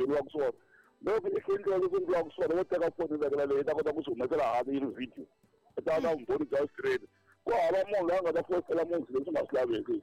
endleliwa kusona loko ihlindlela kwendliwa kusona wo teka foni vekela leyi ta kota ku swi humesela hala yi ri video ta na vumbhoni bya straight ku hava munhu loyi a nga ta fositela munhu leswi nga swi laveki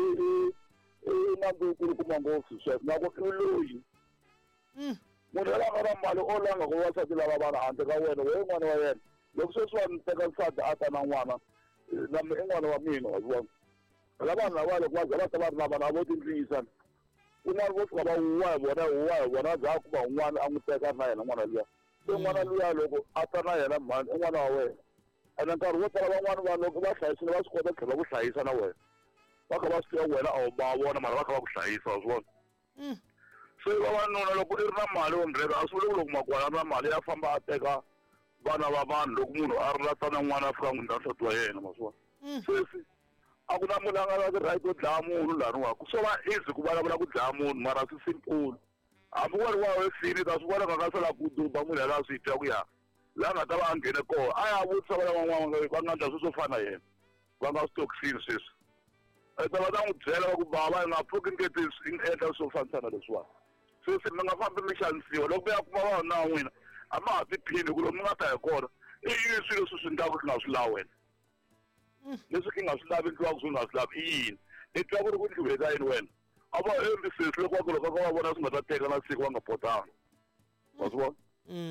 i nandukulu kuma ngopfu sweswo na ku i loyi munhu yala nga na mali o langa ku vasati lava vana handle ka wena wehe n'wana wa yena loko sweswi wa ni teka nsati a ta na n'wana na i n'wana wa mina wa vona la vanhu lava loko va za va ta va ri na vana vo tindliyisana kun'wana vo fika va huwa hi vona za ku va un'wana a n'wi teka na yena n'wana luya se n'wana luya loko a ta na yena mhani i n'wana wa wena ene nkarhi wo tala van'wana vanhu loko va hlayisile va swi kota ku tlhela ku hlayisa na wena va kha va swi tiva wena a wu va vona mara va kha va ku hlayisa wa swi vona se vavanuna loko i ri na mali wo ndzheka a swi vuli ku loko makwana na mali ya famba a teka vana va vanhu loko munhu a ri lata na n'wana a fika n'wi ndla nsati wa yena ma swi vona sweswi a ku na munhu a nga na ti-right to dlaya munhu laniwa ku swo va easy ku vulavula ku dlaya munhu mara swi simple hambi wa ri wa wesini ta swi vona ka nga sala ku duba munhu yala swi twa ku ya laha nga ta va a nghene kona a ya vutisa vana van'wana va nga ndla swi swo fana yena va nga swi tokisini sweswi ta va ta n'wi byela va ku bava i nga pfuki ngeti i endla swo fanisana leswiwani sweswi mi nga fambi mi xanisiwa loko mi ya kuma vanhu na n'wina a ma ha tiphini ku loko mi nga ta hi kona i yini swilo leswi swi endlaka ki nga swi lavi wena leswi ki nga swi lavi endliwaka swi nga swi lavi i yini i twa ku ri ku ndliwe ka yini wena a va endli sweswi loko va ku loko va vona swi nga ta teka na siku va nga potanga wa swi vona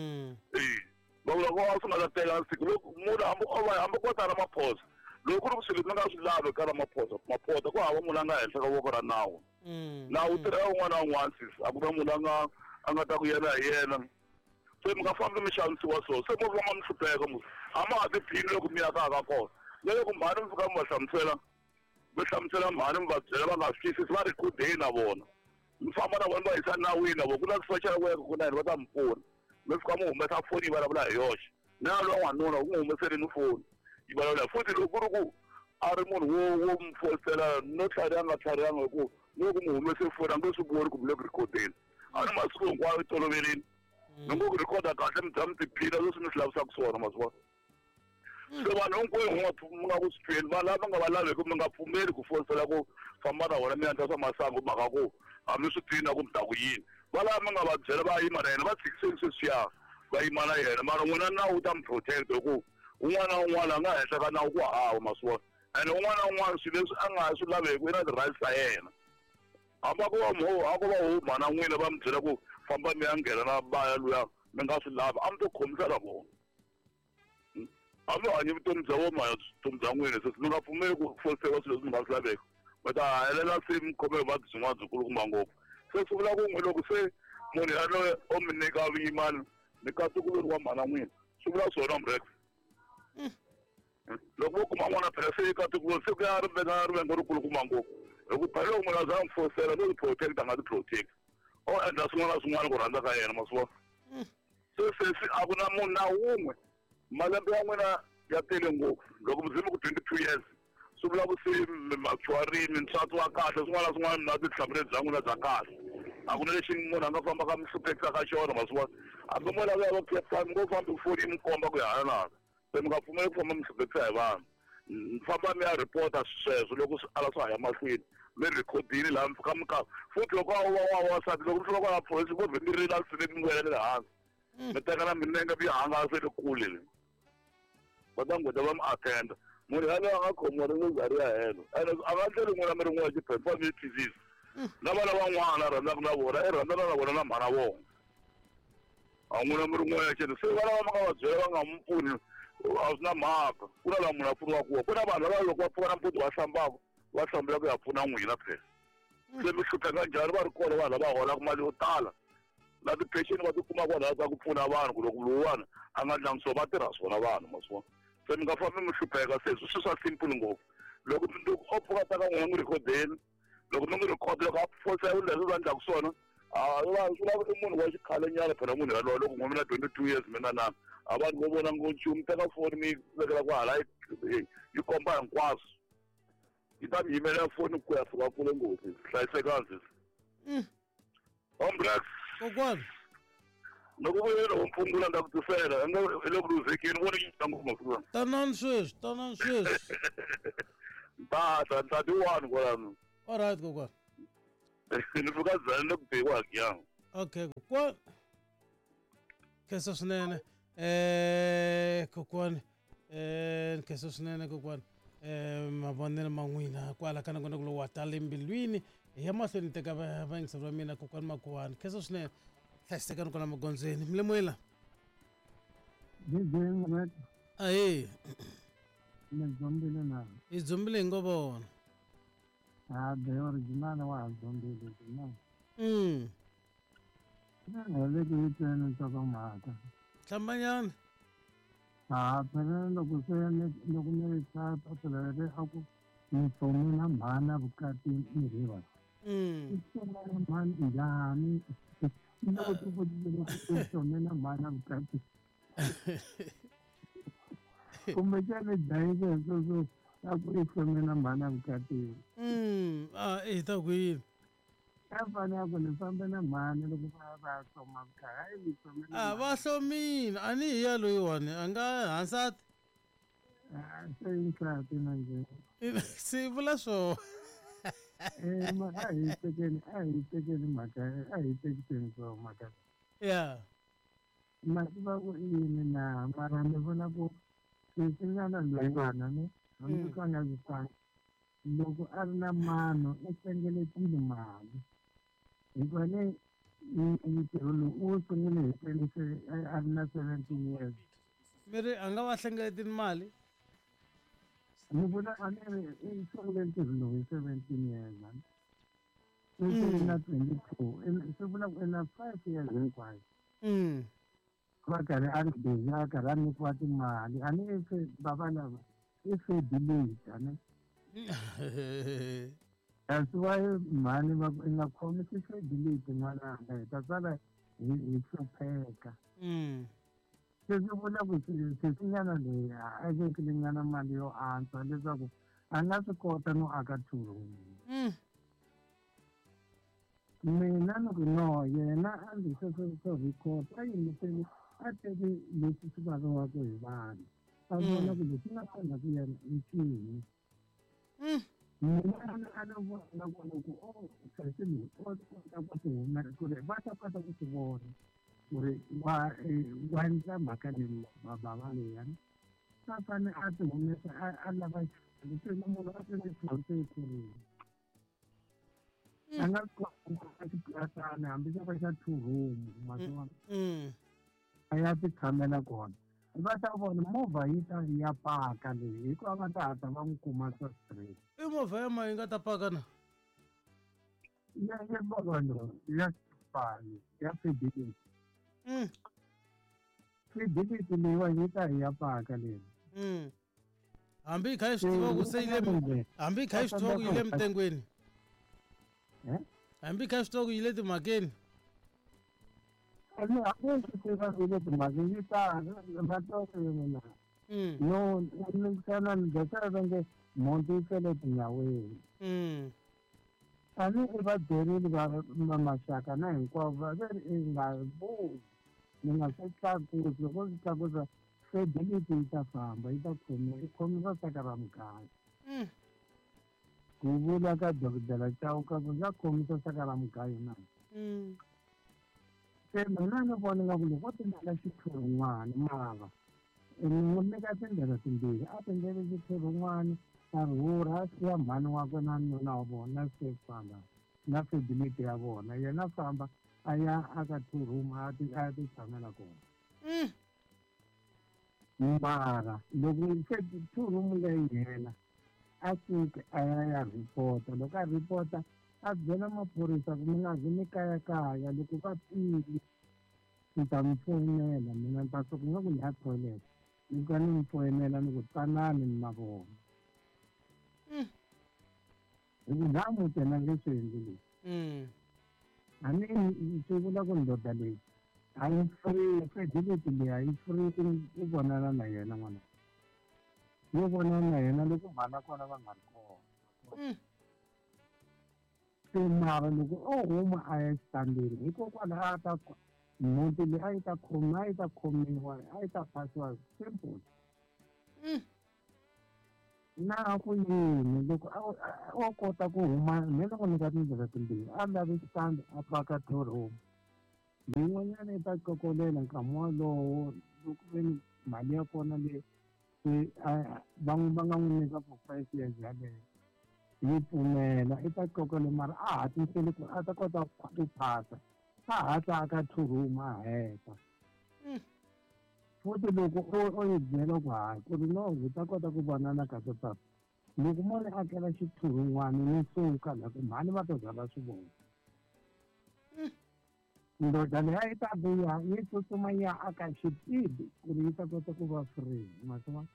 va vula ku swi nga ta teka na siku loko munhu hambi kota na maphosa loko ku ri ku swilo mi nga swi lavi ka na maphota ku hava munhu a nga henhla ka voko ra nawu nawu tirha un'wana na un'wana sisi a ku na munhu a nga ta ku yena hi yena se mi nga fambi mi xanisiwa so se mo vama mi hlupheka musi a ma ha tiphini loko mi yakaka kona loko mhani mi fika mi va hlamusela mhani mi va byela va nga swi twisisi va rikhodeni na vona mi famba na vona va yisa nawini na vona ku na social worker ku na yini va ta mi pfuna mi fika mi humesa foni yi vulavula hi yoxe na lowa n'wanuna ku n'wi humeseleni foni yi vulavula futhi loko ku ri ku a ri munhu wo mi fositela no tlhari a nga tlharianga hi ku loko mi humese foni a nge swi voni ku mi le ku rikhodeni a ni masiku hinkwayo i toloveleni mi ngo ku rhikhoda kahle mi dza mi tiphina leswi mi swi lavisaka swona ma swi vona se vanhu hinkwenu mi nga ku swipheni vanhu lava nga va laveki mi nga pfumeli ku fositela ku famba na vona mi endla swa masangu mhaka ku a mi swi tivi na ku mi ta ku yini va lava mi nga va byela va yima na yena va tshikiseni sweswiya va yima na yena mara n'wina nawu ta mi protect hi ku un'wana na un'wana a nga henhla ka nawu ku hava ma swi vona ene un'wana na un'wana swilo leswi a nga swi laveki i na ti-rights ta yena hambi a ku va huma na n'wina va mi byela ku famba mi ya nghena na baya luya mi nga swi lavi a mi to khomisa na vona a mi hanyi vutomi bya vona vutomi bya n'wina se mi nga pfumeli ku fositela swilo leswi mi nga swi laveki mi ta helela se mi khome vuvabyi byin'wana byi kulukumba ngopfu se swi vula ku n'wi loko se munhu yaloye o mi nyika vuyimani mi katukulu wa mhana n'wina swi vula swona mrex loko vo kuma n'wana phela se yi katukulu se ku ya rivengo ri kulukumba ngopfu hi ku phela loko munhu a za n'wi fositela no ti-protect a nga ti-protect o endla swin'wana na swin'wana ku rhandza ka yena ma swi vona se sweswi a ku na munhu na wun'we malembe ya n'wina ya tele ngopfu loko mi zimi ku 22 years swi vula ku se mi machuarini nsati wa kahle swin'wana na swin'wana na vutihlamuleri bya n'wina bya kahle a ku na lexi munhu a nga famba ka mi hluphekisa ka xona ma swi vona hambi mo lava ya va pfuyapfani ngo fambi foni yi mi komba ku hala na se mi nga pfumeli ku famba mi hluphekisa hi vanhu mi famba mi ya ripota sweswo loko swi ala swi haya mahlweni mi rikhodini laha mi fika mi ka futhi loko wasati loko mi fika kwala pholisi vo vhimirile a siveni mi wela le hansi mi teka na milenge mi hangase le kule le va ta nghota va mi attenda munhu yaloye a nga khomiwa ri nge zari ya helo ene a nga tlheli n'wina mi ri n'wexe phepha mi yi twisisa na vana van'wana a rhandzaka na vona i rhandzana na vona na mhana vona a n'wina mi ri n'wexe se vana va ma nga va byela va nga mi pfuni a swi na mhaka ku na laha munhu a pfuniwa kuwa ku na vanhu lava loko va pfuka nampundzu va hlambaka va hlambela ku ya pfuna n'wina phela se mi hlupheka njhani va ri kona vanhu lava holaka mali yo tala na ti-pension va tikuma kwalaho ka ku pfuna vanhu ku loko lowuwani a nga ndlangi so va tirha swona vanhu ma swi vona se mi nga fambi mi hlupheka se swi swa simple ngopfu loko o pfuka ta ka n'wina n'wi rikhodeni loko mi n'wi rikhoda loko a fosa leswi va endlaka swona swi lava i munhu wa xikhalenyana phela munhu yalowo loko n'we mi na 22 years mi na nana a vanhu vo vona ngo nchumu teka foni mi vekela ku hala yi komba hinkwaswo yi ta mi yimela foni ku ya fika kule ngopfu hlayisekani sisi ombrex kokwani loko vuyelo wo mpfungula nda ku tisela i le ku luzekeni vona yi ta ngopfu masiku lama tanani sweswi ntata 31 kwalano alright kokwani ni fika zani le ku biwa hakiyanga Okay, kokwana. Kheso swinene. Kokwana. Kheso swinene kokwana. Mavonelo ma n'wina kwala ka nakona ku lowu wa tale embilwini hi ya mahlweni teka vayingiseri va mina kokwani Makhuwani kheso swinene hlayisekani kona magondzweni mi le moyela ahee Zombile na. hi dzombile hi ngo vona The original wa zombile na. mm Na le ku yitene ntsoko mhaka. hlambanyana Phela loko se loko mi ri sa papila leri a ku mintsomi na mhana vukati mi riva. Mintsomi na mhana njhani? Loko ku mintsomi na mhana vukati. Kumbexana dlayile so a ku mintsomi na mhana vukati. hi ta kwini A fanele ku ni fambe na mhani loko va tsoma vukati. Hayi mintsomi na va hlomini a ni hi ya loyiwani a nga hansati se insati na njhe. si vula swona A hi tekeni mhaka a hi tekiseni so mhaka. ya Ma tiva ku yini na mara ni vona ku swi nga na loyiwana ni hambi ka nga visana loko a ri na mano i hlengeletile mali hikuva le ntirho lowu wu sungule hi twenty a ri na 17 years. mi ri a nga va hlengeletini mali Ni vula a ni ri i sungule ntirho lowu hi 17 years i na 22 swi vula ku i na 5 years hinkwayo va karhi a ri busy a karhi a nyikiwa timali a ni se bava lava i fedilate a ni that's why mhani va i nga khomisi fedilate n'wananga hi ta sala hi hlupheka se swi vula ku sesinyana leyi a vekile nyana mali yo antswa leswaku a nga swi kota no aka two rooms. Mina ni ku no yena a ndzi swo record a yimiseli a teki leswi swi laviwaka hi vanhu a vona ku leswi nga fanela ku yena i ncini mina a ni vona ku loko sesi loyi o kota ku ti humela ku ri va ta kota ku swi vona ku ri wa endla mhaka leyi bava leyani va fane a ti humesa a lava leswi na munhu a tene tlhontlhe yi kurile a nga kota xiplatana hambi xo va xa two room maswona a ya ti tshamela kona va ta vona movha yi ta ya paka leyi hikuva va ta hatla va n'wi kuma so straight i movha ya ma yi nga ta paka na ya movha lowu ya xipano ya fidelity fidelity leyiwani yi ta hi ya paka leyi hambi hi kha hi swi tiva ku se hambi hi kha hi swi tiva ku yi le mintengweni hambi hi kha hi swi tiva ku yi le timhakeni a swi tiva ku yi le timhakeni yi ta va torini na no ni kana ni byela venge monti yi fele tinyaweni a ni i va byerile va maxaka na hinkwavo va ve i nga voni ni nga swi tlakusi loko swi tlakusa fidelity yi ta famba yi ta khomisa saka ra mugayo ku vula ka dokodela Chauka ku nga khomisa saka ra mugayo na se mina ni vona nga ku loko ti ndlela xithurin'wana mava ni n'wi nyika tindlela timbirhi a tindlele xithurin'wana a rhurha a siya mhani wakwe na nuna wa vona se famba na fidelity ya vona yena famba a ya aka two room a ya ti tshamela kona mara loko se two room leyi hela a fika a ya report-a loko a report-a a byela maphorisa ku mi nga zi mi kayakaya loko va pfili ni ta mi foyinela mina ni ta suka nga ku ni ya toilet ni ka ni mi foyinela ni ku tsanani ni na vona hi ku nhamu tena nge swi endli leswi a ni swi vula ku ndoda leyi a yi free fidelity leyi a yi free ku vonana na yena n'wana yo vonana na yena loko mhana kona va nga ri kona se mara loko o huma a ya xitandini hikokwalaho a ta muti leyi a yi ta khomiwa a yi ta phasiwa simple na ku yini loko o kota ku huma ni loko ni ka tindlela timbirhi a lavi xitandi a paka two room yin'wanyana yi ta cokolela nkama wolowo loko ve ni mali ya kona leyi va nga n'wi nyika for 5 years yaleyo yi pfumela i ta cokola mara a hatliseli ku a ta kota ku phasa a hatla aka 2 room a heta futhi loko o yi byela ku hayi ku ri no hi ta kota ku vonana kahle papa loko mo ni akela xithurun'wana ni suka loko mhani va ta byala swivona ndoda leya yi ta vuya yi tsutsuma yi ya aka xipidi ku ri yi ta kota ku va free masoma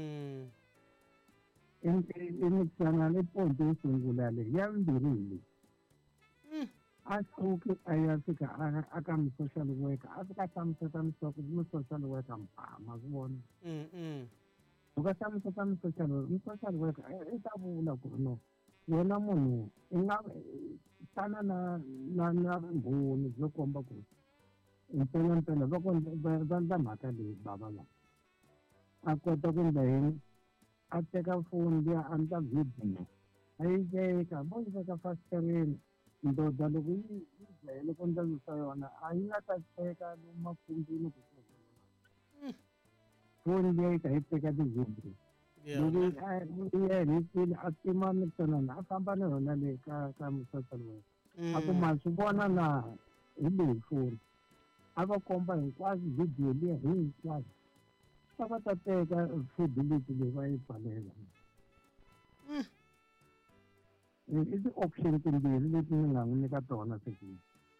imikisana le ponto yo sungula leyi ya vumbirhi hi leyi a suke a ya fika aka mi-social worker a fika a hlamuseta mi-social worker mpama swi vona loko a hlamuseta mi-social worker i ta vula ku ri no wena munhu i nga tana na vumbhoni byo komba ku mpelampela va endla mhaka leyi bava lawa a kota ku endla yini a teka foni liya a endla video a yi veka vo yi veka fasiтерeni ndoda loko yi byele ku ndlavisa yona a yi nga ta cheka lomu makhumbini ku foni liya yi ta yi teka ti-video loko yi herisile a tima mikisonana a famba na yona leyi ka mi-social worker a ku ma swi vona na hi leyi foni a va komba hinkwaswo video liya hinkwaswo a va ta teka fidelity leyi va yi pfalela i ti-option timbirhi leti ni nga n'wi nyika tona sekini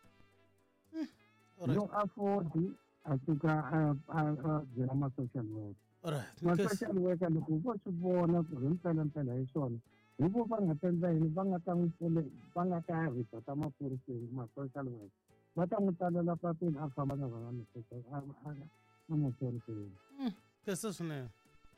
yo afford a suka a byela ma-social worker ma-social worker loko vo swi vona ku ri mpelampela hi swona hi vo va nga ta endla yini va nga ta n'wi va nga ta ya ripota maphoriseni ma-social worker va ta n'wi tsalela papila a famba na vona na maphoriseni kesa swinene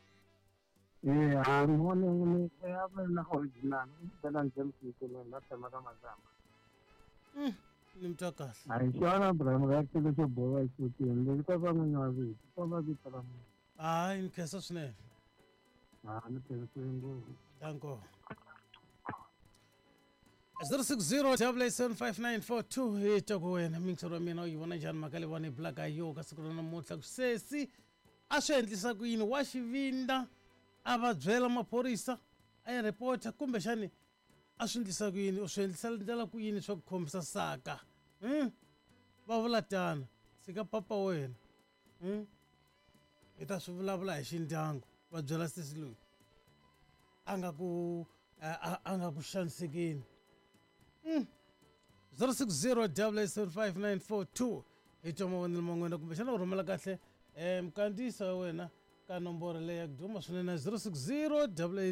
a ni ya na original tela ndzemfikile na tema ka mazamba ni mtwa kahle a hi xona bramo ya xilo xo boha exutini lexi ko va n'wini wa vito ko va vito ra munhu hayi ni khensa swinene ni tirhisile ngopfu danko 060 hi twa ku wena mingisero wa mina u yi vona njhani mhaka leyi vona hi bulaka hi yo ka siku ra namuntlha ku sesi a swi endlisa ku yini wa xivinda a va byela maphorisa a ya report kumbexani a swi endlisa ku yini u swi endlisa ndlela ku yini swa ku khomisa saka va vula tana tshika papa wena hi ta swi vulavula hi xindyangu va byela sesi loyi a nga ku xanisekeni 060 hi twa mavonelo man'wena kumbexana u rhumela kahle mukandisa wa wena ka nomboro leyi ya ku duma swinene 060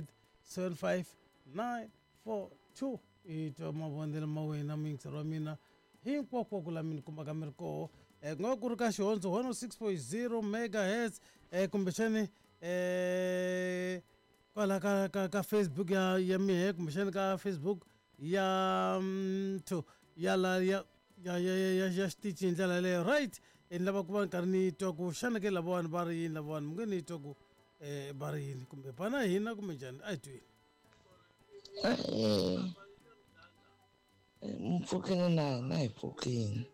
875 hi twa mavonelo ma wena muyingiseri wa mina hinkwako ku la mi ni kumbaka mi ri koho ku nga va ku ri ka xihondzo 106.0 megahertz kumbexani kwala ka Facebook ya mihe kumbexani ka Facebook ya xitichi hi ndlela leyo right ni lava ku va ni karhi ni twa ku xana ke lavawani va ri yini lavawani mi nge ni twa ku va ri yini kumbe bana hina kumbe njhani a hi twini mpfukeni na hi pfukeni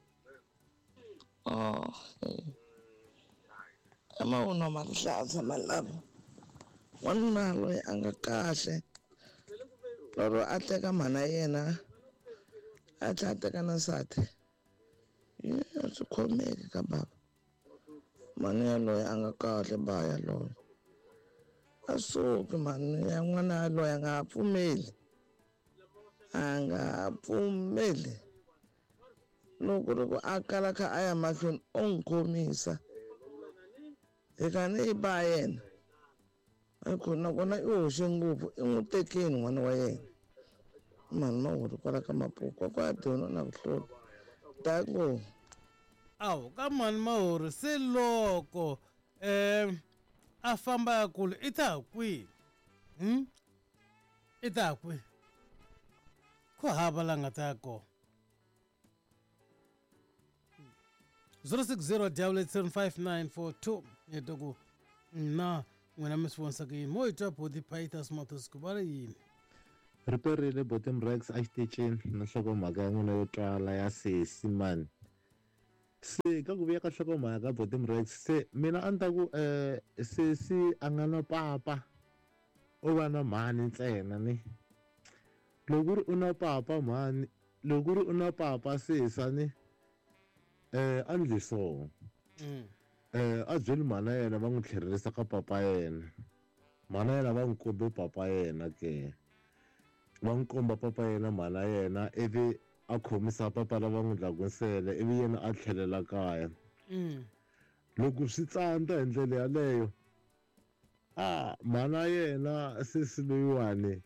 mavunwa ma rihlaza malava n'wanuna loyi a nga kahle loro a teka mhana yena a tlha a teka na nsati a swi khomeki ka baba mhani yaloye a nga kahle ba yaloye a suki mhani ya n'wana yaloye a nga ha pfumeli loko ri ku a kala kha a ya mahlweni o n'wi khomisa eka ni i ba yena nakona i hoxe ngopfu i n'wi tekeni n'wana wa yena mhani mahori kwala ka mapuka kwa dyona na vuhlori tako awu ka mhani mahori se loko a famba ya kule i ta kwihi i ta kwihi ku hava la nga ta ya kona 060 hi twa ku na n'wina mi swi vonisaka yini mo hi twa body pitas motosku va ri yini ri perile bottom rex a xitichini na nhlokomhaka ya n'wina yo twala ya sesi mani se ka ku vuya ka hlokomhaka Bottom Rex se mina a ni ta ku sesi a nga na papa o va na mhani ntsena ni loko ku ri u na papa mhani loko ku ri u na papa sesa ni a ndli so a byeli mhana yena va n'wi tlherisa ka papa yena mhana yena va n'wi kombe papa yena ke va n'wi komba papa yena mhana yena ivi a khomisa papa lava n'wi dlakunsele ivi yena a tlhelela kaya loko swi tsandza hi ndlela yaleyo mhana yena sesi loyiwani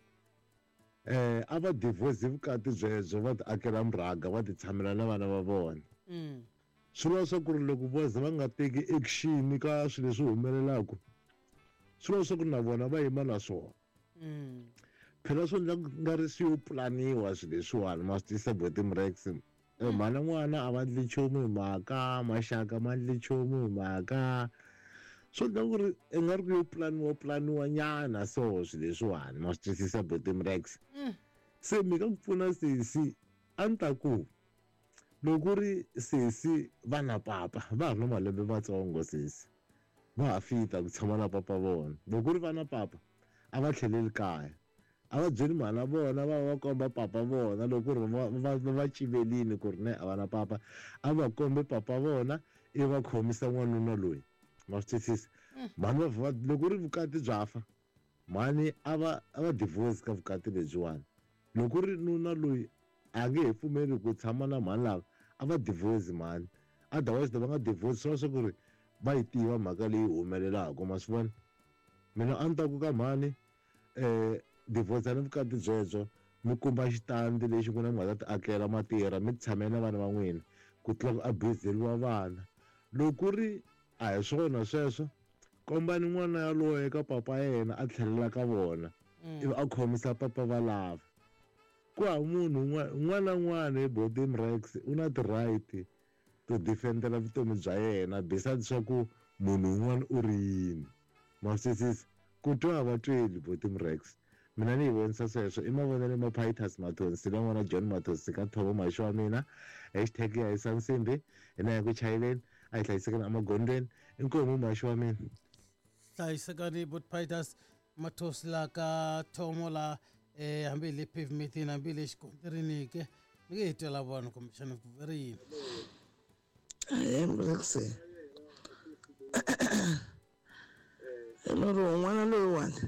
a va divorce vukati byebyo va ti akela murhaga va ti tshamela na vana va vona swi vula swa ku ri loko vo za va nga teki action ka swilo leswi humelelaka swi vula swa ku ri na vona va yima na swona phela swo nga ri swi yo pulaniwa swilo leswiwani ma swi tisa Bottom Rex mhana n'wana a va ndli nchumu hi mhaka maxaka ma ndli nchumu hi mhaka swo endla ku ri i nga ri ku yo pulaniwa nyana so swilo leswiwani ma swi twisisa Bottom Rex se mi ka ku pfuna sesi a ni ta ku loko ri sesi va na papa va ha ri na malembe matsongo sesi va ha fita ku tshama na papa vona loko ri va na papa a va tlheleli kaya a va byeli mhana vona va komba papa vona loko ri va civelini ku ri ne a va na papa a va kombe papa vona ivi va khomisa n'wanuna loyi ma swi twisisa mhani loko ri vukati bya fa mhani a va divorce ka vukati lebyiwani loko ri nuna loyi a nge he pfumeli ku tshama na mhani lava a va divorce mhani otherwise va nga divorce swi swa ku ri va yi tiva mhaka leyi humelelaka ma swi vona mina a ni ta ku ka mhani divorce ni vukati byebyo mi kuma xitandi lexi ku na mi nga ta ti akela matirha mi tshamela na vana va n'wina ku tlula ku abuzeliwa vana loko ri a hi swona sweswo kombani n'wana yaloye eka papa yena a tlhelela ka vona ivi a khomisa papa valava ku hava munhu un'wana na un'wana hi Bottom Rex u na ti-right to defendela vutomi bya yena besides swa ku munhu un'wana u ri yini ma swi twisisa ku twa va tweli Bottom Rex mina ni yi vonisa sweswo i mavonelo ma Pitus Mathonsi lan'wana John Mathonsi ka thovo maxo wa mina hashtag ya hisa nsimbi hina ya ku chayeleni a hi hlayisekeni emagondweni inkomu maxo wa mina hlayisekani but Pitus Mathonsi la ka thomo la hambi le pavementini hambi le xikontirini ke mi nge hi twela vona kumbexana ku ri yini Rex loro un'wana loyiwani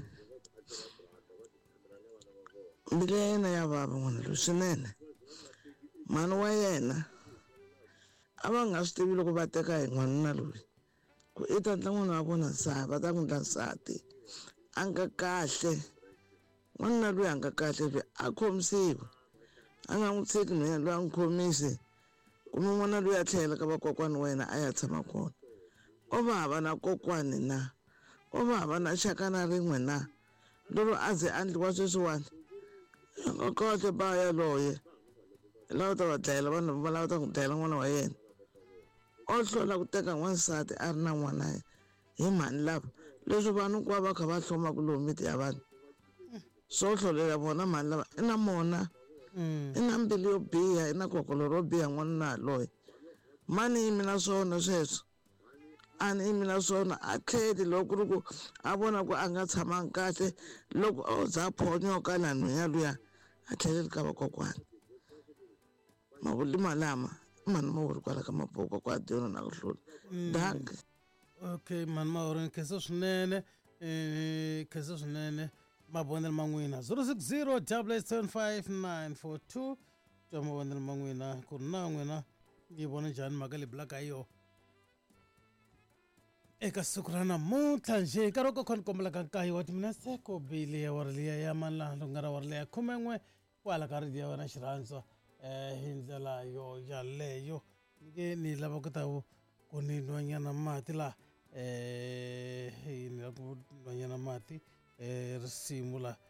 mbilu ya yena ya vava n'wana loyi swinene mhani wa yena a va nga swi tivi loko va teka hi n'wanuna loyi ku i ta endla n'wana wa vona nsati va ta n'wi endla nsati a nga kahle n'wanuna loyi a nga kahle loyi a khomisiwa a nga n'wi tshiki nhwena loyi a n'wi khomisi kumbe n'wana loyi a tlhela ka vakokwani wa yena a ya tshama kona o va hava na kokwani na o va hava na xaka na rin'we na lero a ze a ndliwa sweswiwani kahle ba yaloye lava ta va dlayela vanhu va lava ta n'wi dlayela n'wana wa yena o hlola ku teka n'wansati a ri na n'wana hi mhani lava leswi vanhu hinkwavo va kha va hloma ku lowu miti ya vanhu swo hlolela vona mhani lava i na mona i na mbilu yo biha i na kokolo ro biha n'wanuna loyi mani yimi na swona sweswo a ni yimi na swona a tlheli loko ku ri ku a vona ku a nga tshamangi kahle loko o za a phonyoka na nhwenya luya a tlheleli ka vakokwani mavuli malama i mani ma vuri kwala ka maboko kwa dyona na ku hlula danke okay mani mahorini khensa swinene khensa swinene mavonelo ma n'wina 060 77942 twa mavonelo ma n'wina ku ri na n'wina yi vona njhani mhaka leyi bulaka hi yona eka siku ra namuntlha njhe nkarhi wa kokho ni kombelaka nkayi wa timinetse ko bile ya wari liya ya manlahlo nga ra wari leya 11 kwala ka rediyo ya wena xirhandzwa hi ndlela yo yaleyo nge ni lava ku ta ku ni nwanyana mati laha ni lava ku nwanyana mati risimu la